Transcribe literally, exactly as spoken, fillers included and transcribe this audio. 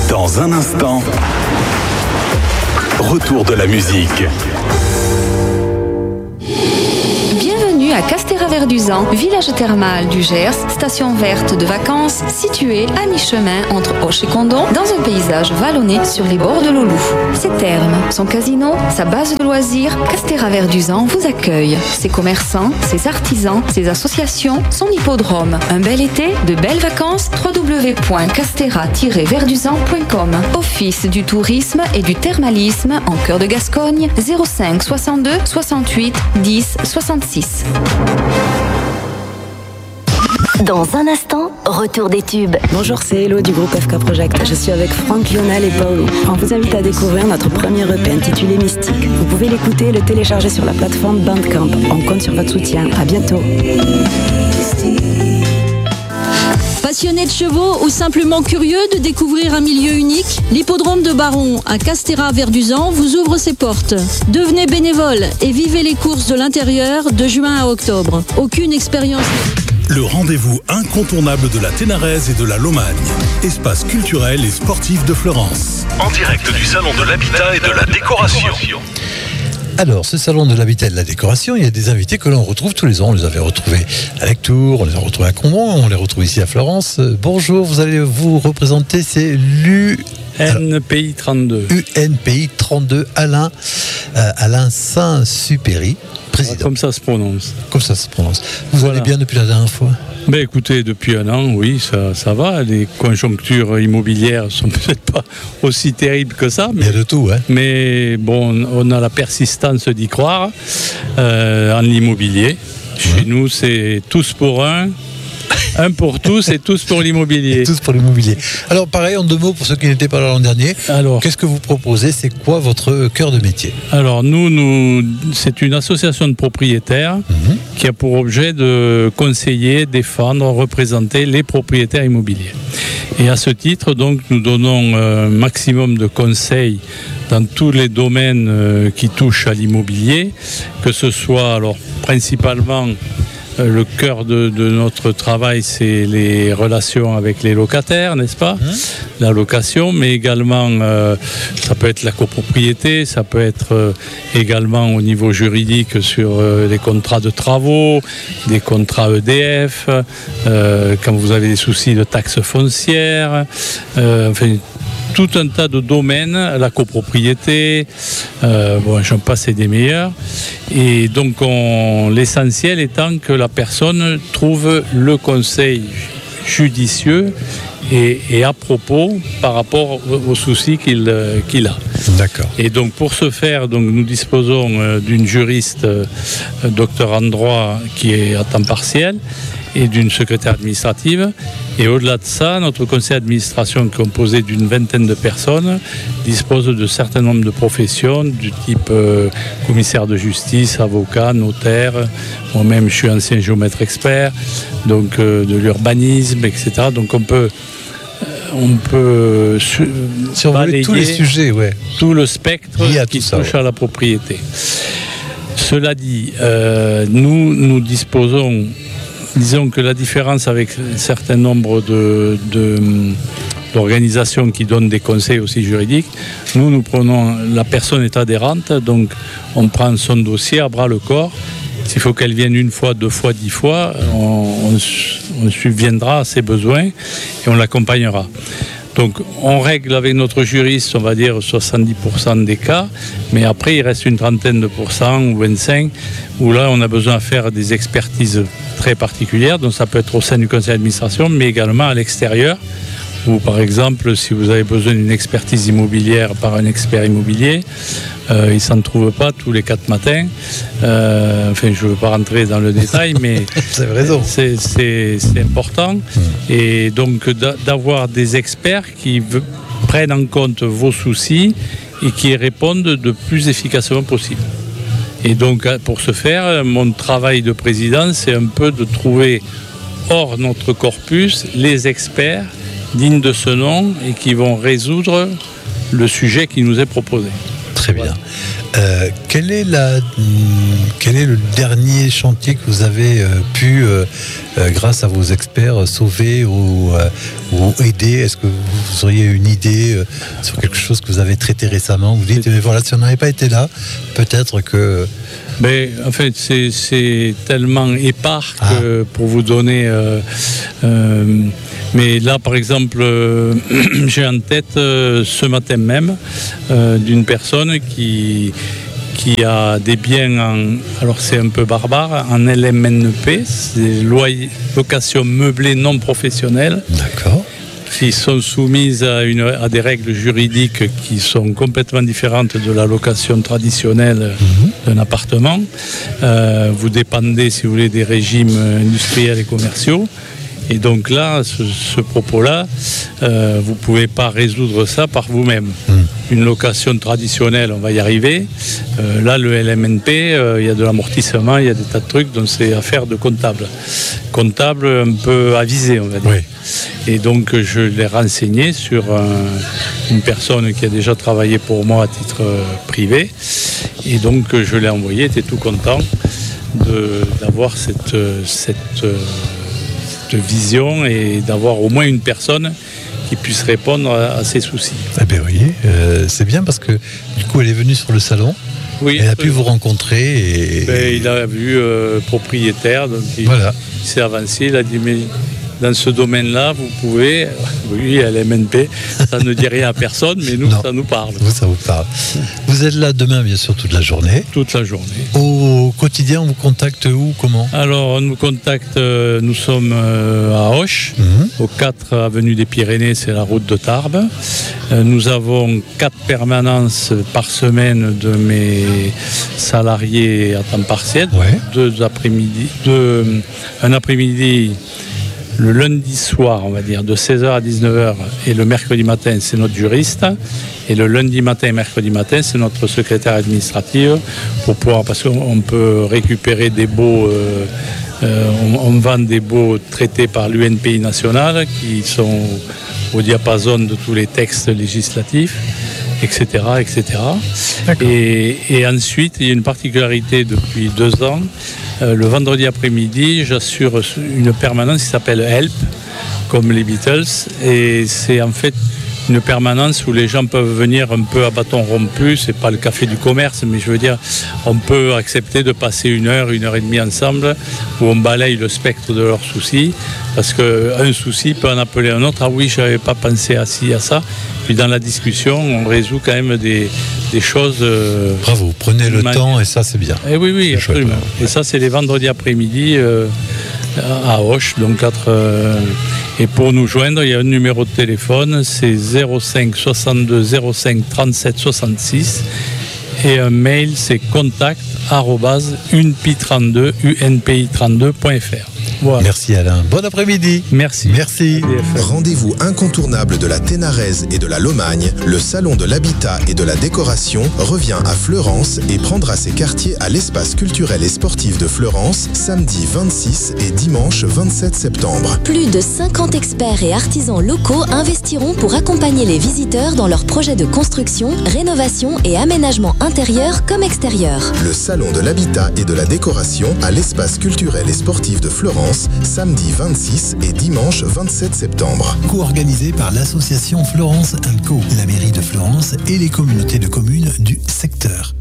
Dans un instant, retour de la musique. Bienvenue à Castéra-Verduzan, village thermal du Gers, station verte de vacances située à mi-chemin entre Auch et Condom, dans un paysage vallonné sur les bords de l'Oulou. Ses thermes, son casino, sa base de loisirs, Castéra-Verduzan vous accueille. Ses commerçants, ses artisans, ses associations, son hippodrome. Un bel été, de belles vacances, w w w point castéra tiret verduzan point com. Office du tourisme et du thermalisme en cœur de Gascogne, zéro cinq soixante-deux soixante-huit dix soixante-six. Dans un instant, retour des tubes. Bonjour, c'est Hello du groupe F K Project. Je suis avec Franck, Lionel et Paolo. On vous invite à découvrir notre premier E P intitulé Mystique. Vous pouvez l'écouter et le télécharger sur la plateforme Bandcamp. On compte sur votre soutien. À bientôt. Passionné de chevaux ou simplement curieux de découvrir un milieu unique, l'hippodrome de Baron à Castéra-Verduzan vous ouvre ses portes. Devenez bénévole et vivez les courses de l'intérieur de juin à octobre. Aucune expérience. Le rendez-vous incontournable de la Ténaraise et de la Lomagne. Espace culturel et sportif de Florence. En direct du Salon de l'Habitat et de la Décoration. Alors, ce salon de l'habitat et de la décoration, il y a des invités que l'on retrouve tous les ans. On les avait retrouvés à Lectoure, on les a retrouvés à Condom, on les retrouve ici à Florence. Bonjour, vous allez vous représenter, c'est l'U... U N P I trente-deux. U N P I trente-deux, Alain, euh, Alain Saint-Supéry, président. Comme ça se prononce. Comme ça se prononce. Vous Voilà. allez bien depuis la dernière fois ? Ben écoutez, depuis un an, oui, ça, ça va. Les conjonctures immobilières sont peut-être pas aussi terribles que ça. Mais, il y a de tout, hein. Mais bon, on a la persistance d'y croire euh, en l'immobilier. Chez mmh. nous, c'est tous pour un. Un pour tous et tous pour l'immobilier. Et tous pour l'immobilier. Alors pareil, en deux mots pour ceux qui n'étaient pas là l'an dernier. Alors, qu'est-ce que vous proposez ? C'est quoi votre cœur de métier ? Alors nous, nous c'est une association de propriétaires mmh. qui a pour objet de conseiller, défendre, représenter les propriétaires immobiliers. Et à ce titre, donc, nous donnons un maximum de conseils dans tous les domaines euh, qui touchent à l'immobilier, que ce soit alors principalement le cœur de, de notre travail, c'est les relations avec les locataires, n'est-ce pas ? Mmh. La location, mais également, euh, ça peut être la copropriété, ça peut être euh, également au niveau juridique sur euh, les contrats de travaux, des contrats E D F, euh, quand vous avez des soucis de taxes foncières, euh, enfin, tout un tas de domaines, la copropriété, euh, bon, j'en passe et des meilleurs. Et donc, on, l'essentiel étant que la personne trouve le conseil judicieux et, et à propos par rapport aux, aux soucis qu'il, qu'il a. D'accord. Et donc, pour ce faire, donc, nous disposons euh, d'une juriste, euh, docteur en droit, qui est à temps partiel, et d'une secrétaire administrative. Et au-delà de ça, notre conseil d'administration, composé d'une vingtaine de personnes, dispose de certains nombres de professions, du type euh, commissaire de justice, avocat, notaire. Moi-même, je suis ancien géomètre expert, donc euh, de l'urbanisme, et cetera. Donc on peut, euh, on peut su- survoler tous les sujets, ouais. Tout le spectre qui ça, touche ouais. à la propriété. Cela dit, euh, nous, nous disposons... Disons que la différence avec un certain nombre de, de, d'organisations qui donnent des conseils aussi juridiques, nous, nous prenons, la personne est adhérente, donc on prend son dossier à bras le corps. S'il faut qu'elle vienne une fois, deux fois, dix fois, on, on, on subviendra à ses besoins et on l'accompagnera. Donc on règle avec notre juriste, on va dire soixante-dix pour cent des cas, mais après il reste une trentaine de pourcents ou vingt-cinq où là on a besoin de faire des expertises très particulières, donc ça peut être au sein du conseil d'administration, mais également à l'extérieur, ou par exemple si vous avez besoin d'une expertise immobilière par un expert immobilier, euh, il ne s'en trouve pas tous les quatre matins. Euh, enfin, je ne veux pas rentrer dans le détail, mais c'est, raison. C'est, c'est, c'est important. Mmh. Et donc d'avoir des experts qui v- prennent en compte vos soucis et qui répondent de plus efficacement possible. Et donc pour ce faire, mon travail de président, c'est un peu de trouver hors notre corpus les experts dignes de ce nom et qui vont résoudre le sujet qui nous est proposé. Très bien. Euh, quel est la, quel est le dernier chantier que vous avez euh, pu, euh, euh, grâce à vos experts, sauver ou, euh, ou aider? Est-ce que vous auriez une idée euh, sur quelque chose que vous avez traité récemment? Vous dites, mais voilà, si on n'avait pas été là, peut-être que... Mais en fait, c'est, c'est tellement épars que ah. pour vous donner... Euh, euh, mais là, par exemple, euh, j'ai en tête euh, ce matin même euh, d'une personne qui, qui a des biens en... Alors c'est un peu barbare, en L M N P, c'est loyer, location meublée non professionnelle. D'accord. Qui sont soumises à, une, à des règles juridiques qui sont complètement différentes de la location traditionnelle mmh. d'un appartement. Euh, vous dépendez, si vous voulez, des régimes industriels et commerciaux. Et donc là, ce, ce propos-là, euh, vous ne pouvez pas résoudre ça par vous-même. Mmh. Une location traditionnelle, on va y arriver. Euh, là, le L M N P, euh, il y a de l'amortissement, il y a des tas de trucs, donc c'est affaire de comptable. Comptable un peu avisé, on va dire. Oui. Et donc, je l'ai renseigné sur un, une personne qui a déjà travaillé pour moi à titre euh, privé. Et donc, je l'ai envoyé, était tout content de, d'avoir cette... cette euh, de vision et d'avoir au moins une personne qui puisse répondre à, à ses soucis. Eh bien oui, euh, c'est bien parce que du coup elle est venue sur le salon, oui, elle a pu vous rencontrer et... Ben, il a vu euh, propriétaire, donc il, voilà. il s'est avancé, il a dit mais dans ce domaine-là, vous pouvez, oui, L M N P, ça ne dit rien à personne, mais nous, non, ça nous parle. Vous, ça vous parle. Vous êtes là demain, bien sûr, toute la journée. Toute la journée. Au quotidien, on vous contacte où, comment? Alors, on nous contacte, euh, nous sommes euh, à Auch, mm-hmm. au quatre avenue des Pyrénées, c'est la route de Tarbes. Euh, nous avons quatre permanences par semaine de mes salariés à temps partiel, ouais. deux après-midi, deux, un après-midi. Le lundi soir, on va dire, de seize heures à dix-neuf heures, et le mercredi matin, c'est notre juriste. Et le lundi matin et mercredi matin, c'est notre secrétaire administrative, pour pouvoir, parce qu'on peut récupérer des baux, euh, euh, on, on vend des baux traités par l'U N P I national, qui sont au diapason de tous les textes législatifs, et cetera, et cetera. Et, et ensuite, il y a une particularité depuis deux ans. Euh, le vendredi après-midi, j'assure une permanence qui s'appelle Help, comme les Beatles. Et c'est en fait une permanence où les gens peuvent venir un peu à bâton rompu. C'est pas le café du commerce, mais je veux dire, on peut accepter de passer une heure, une heure et demie ensemble, où on balaye le spectre de leurs soucis. Parce qu'un souci peut en appeler un autre. Ah oui, je n'avais pas pensé à ci, à ça. Puis dans la discussion, on résout quand même des, des choses... Euh, Bravo, prenez le manière. temps et ça c'est bien. Et oui, oui, c'est absolument. Chouette, ouais. Et ça c'est les vendredis après-midi euh, à Auch. Donc quatre, euh, et pour nous joindre, il y a un numéro de téléphone, c'est zéro cinq soixante-deux zéro cinq trente-sept soixante-six. Et un mail, c'est contact arobase U N P I trente-deux U N P I trente-deux point F R. Voilà. Merci Alain. Bon après-midi. Merci. Merci. Rendez-vous incontournable de la Ténarèse et de la Lomagne, le salon de l'habitat et de la décoration revient à Fleurance et prendra ses quartiers à l'espace culturel et sportif de Fleurance samedi vingt-six et dimanche vingt-sept septembre. Plus de cinquante experts et artisans locaux investiront pour accompagner les visiteurs dans leurs projets de construction, rénovation et aménagement intérieur comme extérieur. Le salon de l'habitat et de la décoration à l'espace culturel et sportif de Fleurance samedi vingt-six et dimanche vingt-sept septembre. Co-organisé par l'association Florence and Co, la mairie de Florence et les communautés de communes du secteur.